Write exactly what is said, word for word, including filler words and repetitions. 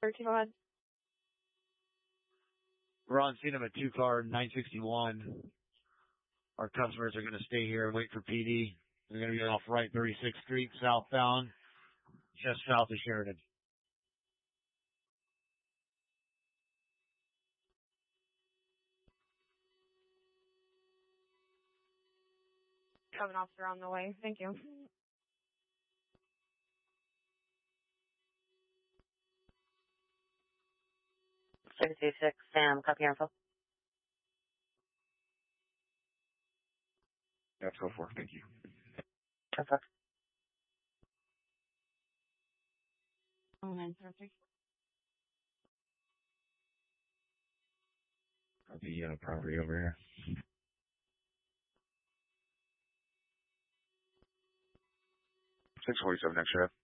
thirteen, go ahead. We're on scene of a two-car nine sixty-one. Our customers are going to stay here and wait for P D. They're going to be off right thirty-sixth Street, southbound, just south of Sheridan. Have an officer on the way. Thank you. six two six, Sam, copy your info. That's go for it. Thank you. Go for it. Oh, nine zero three. The uh, property over here. six forty-seven, next sheriff.